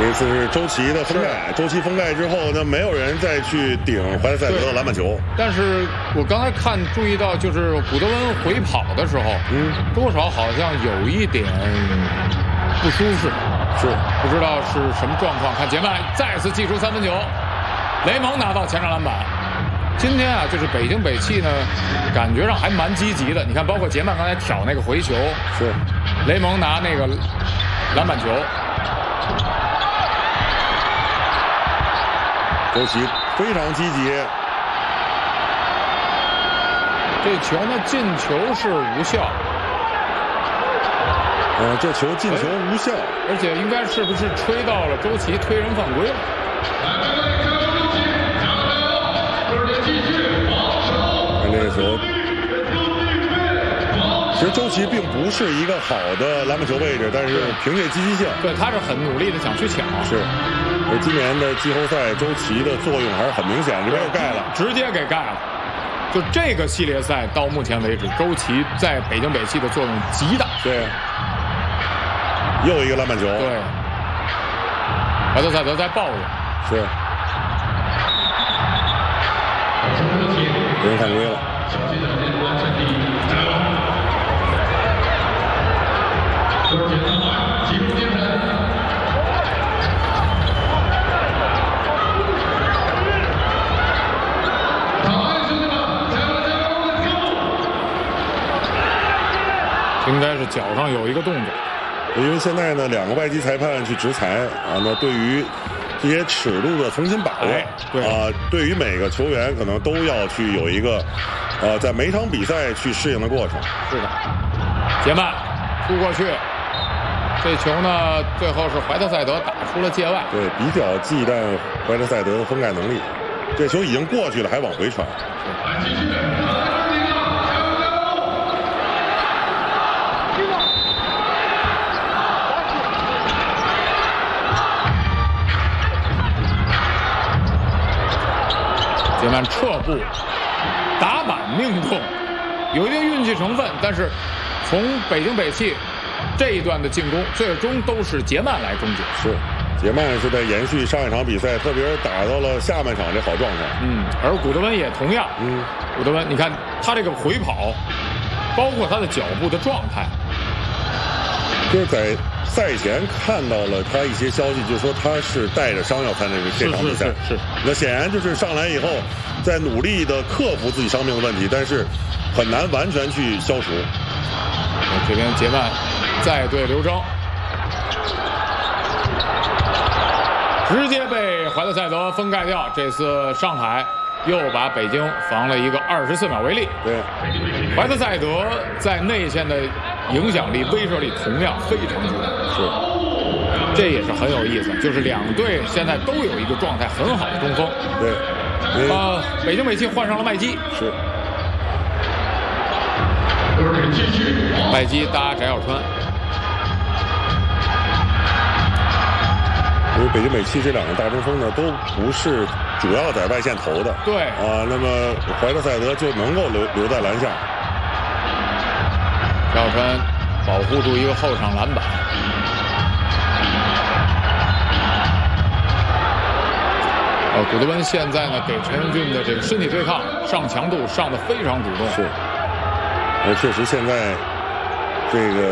这次是周琦的封盖，周琦封盖之后呢，没有人再去顶怀特塞德的篮板球。 但是我刚才注意到，就是古德温回跑的时候，多少好像有一点不舒适， 是不知道是什么状况。看杰曼再次击出三分球，雷蒙拿到前场篮板。今天啊，就是北京北汽呢，感觉上还蛮积极的。你看，包括杰曼刚才挑那个回球， 是雷蒙拿那个篮板球。 周琦非常积极， 这球呢进球是无效， 这球进球无效， 而且应该是不是吹到了周琦推人犯规了？ 看这个球，其实周琦并不是一个好的篮板球位置，但是凭借积极性， 对，他是很努力的想去抢， 是。而今年的季后赛，周琦的作用还是很明显，这边又盖了， 直接给盖了。就这个系列赛到目前为止，周琦在北京北汽的作用极大。 对，又一个篮板球。 对，怀特塞德在抱怨。 是。有人犯规了。 应该是脚上有一个动作， 因为现在呢，2个外籍裁判去执裁啊，那对于这些尺度的重新把握，对对于每个球员可能都要去有一个在每场比赛去适应的过程。 是的，杰曼突过去，这球呢最后是怀特塞德打出了界外， 对，比较忌惮怀特塞德的封盖能力，这球已经过去了还往回传。 杰曼撤步，打板命中，有一定运气成分，但是从北京北汽这一段的进攻，最终都是杰曼来终结。 是，杰曼是在延续上一场比赛，特别是打到了下半场这好状态。 而古德温也同样。古德温，你看他这个回跑，包括他的脚步的状态， 就是在赛前看到了他一些消息，就是说他是带着伤要参加这场比赛。 是。 那显然就是上来以后，在努力的克服自己伤病的问题，但是很难完全去消除。 这边杰曼再对刘铮，直接被怀特塞德封盖掉。这次上海又把北京防了一个24秒为例。 对， 怀特塞德在内线的影响力、威慑力同样非常巨大。 是， 这也是很有意思，就是2队现在都有一个状态很好的中锋。 对， 北京北汽换上了麦基。 是， 麦基搭翟小川。 因为北京北汽这2个大中锋呢，都不是主要在外线投的。 对那么怀特塞德就能够留在篮下。 翟小川保护住一个后场篮板。古德温现在呢给陈英俊的这个身体对抗上强度上的非常主动。 是，确实现在这个